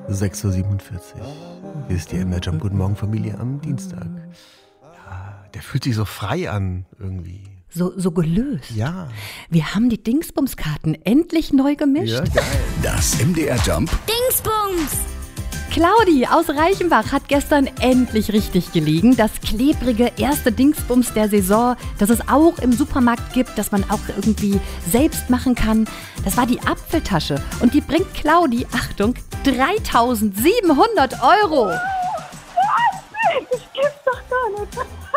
6:47 Uhr. Hier ist die MDR Jump. Guten Morgen, Familie, am Dienstag. Ja, der fühlt sich so frei an, irgendwie. So gelöst. Ja. Wir haben die Dingsbums-Karten endlich neu gemischt. Ja, geil. Das MDR Jump Dingsbums! Claudi aus Reichenbach hat gestern endlich richtig gelegen. Das klebrige erste Dingsbums der Saison, das es auch im Supermarkt gibt, das man auch irgendwie selbst machen kann. Das war die Apfeltasche und die bringt Claudi, Achtung, 3.700 Euro. Das gibt's doch gar nicht.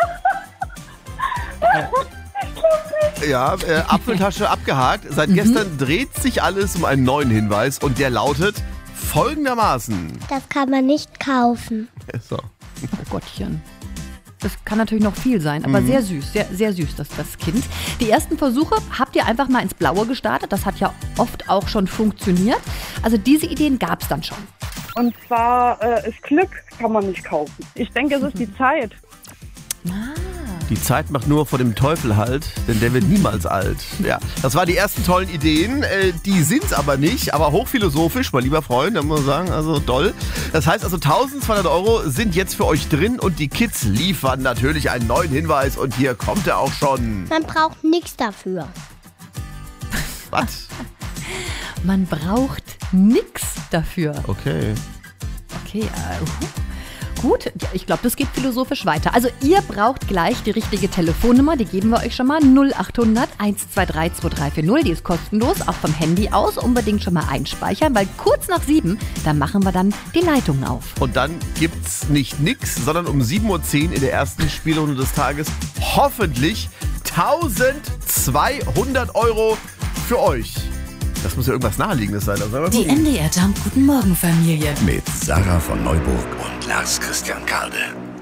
Ja, Apfeltasche abgehakt. Seit gestern dreht sich alles um einen neuen Hinweis und der lautet folgendermaßen. Das kann man nicht kaufen. So. Oh Gottchen. Das kann natürlich noch viel sein, aber sehr süß, sehr süß, das Kind. Die ersten Versuche habt ihr einfach mal ins Blaue gestartet. Das hat ja oft auch schon funktioniert. Also diese Ideen gab es dann schon. Und zwar, das Glück kann man nicht kaufen. Ich denke, es ist die Zeit. Die Zeit macht nur vor dem Teufel Halt, denn der wird niemals alt. Ja, das waren die ersten tollen Ideen. Die sind's aber nicht, aber hochphilosophisch, mein lieber Freund, da muss man sagen, also doll. Das heißt also 1.200 Euro sind jetzt für euch drin und die Kids liefern natürlich einen neuen Hinweis und hier kommt er auch schon. Man braucht nichts dafür. Was? Man braucht nix dafür. Okay. Okay, gut, ja, ich glaube, das geht philosophisch weiter. Also ihr braucht gleich die richtige Telefonnummer, die geben wir euch schon mal, 0800 123 2340, die ist kostenlos, auch vom Handy aus, unbedingt schon mal einspeichern, weil kurz nach 7, da machen wir dann die Leitungen auf. Und dann gibt's nicht nix, sondern um 7:10 Uhr in der ersten Spielrunde des Tages hoffentlich 1.200 Euro für euch. Das muss ja irgendwas Naheliegendes sein. Also Die MDR Jump Guten Morgen Familie. mit Sarah von Neuburg und Lars Christian Karde.